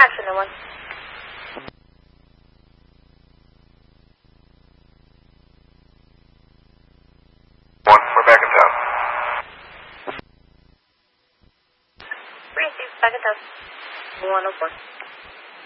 Action, one. We're back in town. Receive, back in town. 104.